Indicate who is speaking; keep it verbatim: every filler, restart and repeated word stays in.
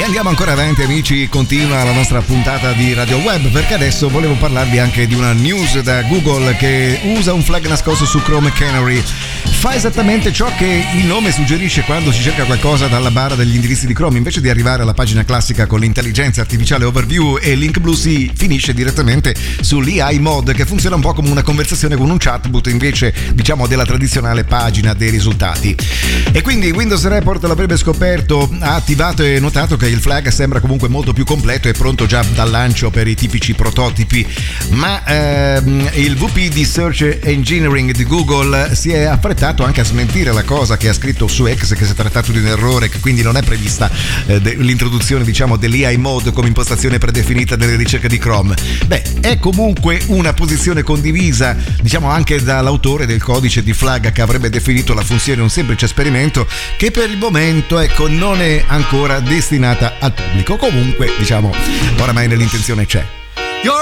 Speaker 1: E andiamo ancora avanti, amici, continua la nostra puntata di Radio Web, perché adesso volevo parlarvi anche di una news da Google che usa un flag nascosto su Chrome Canary. Fa esattamente ciò che il nome suggerisce quando si cerca qualcosa dalla barra degli indirizzi di Chrome. Invece di arrivare alla pagina classica con l'intelligenza artificiale overview e link blu, si finisce direttamente sull'A I mode, che funziona un po' come una conversazione con un chatbot invece, diciamo, della tradizionale pagina dei risultati. E quindi Windows Report l'avrebbe scoperto, ha attivato e notato che il flag sembra comunque molto più completo e pronto già dal lancio per i tipici prototipi, ma ehm, il V P di Search Engineering di Google si è affrettato anche a smentire la cosa che ha scritto su X, che si è trattato di un errore, che quindi non è prevista eh, de- l'introduzione, diciamo, dell'A I mode come impostazione predefinita nelle ricerche di Chrome. Beh, è comunque una posizione condivisa, diciamo, anche dall'autore del codice di flag che avrebbe definito la funzione un semplice esperimento che per il momento, ecco, non è ancora destinata al pubblico. Comunque, diciamo, oramai nell'intenzione c'è.